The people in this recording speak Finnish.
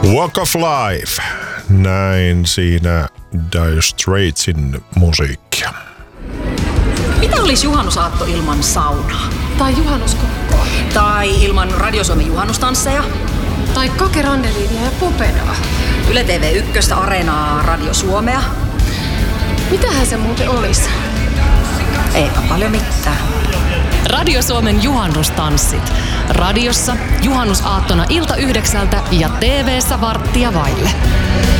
Walk of Life. Näin siinä Dire Straitsin musiikkia. Mitä olisi juhannusaatto ilman saunaa? Tai juhannuskukkoa. Tai ilman Radio Suomen juhannustansseja? Tai Kake Randeliinia ja Popedaa. Yle TV1, Areenaa, Radio Suomea. Mitähän se muuten olisi? Eipä paljon mitään. Radio Suomen juhannustanssit. Radiossa juhannusaattona ilta 9 ja TV:ssä 8:15.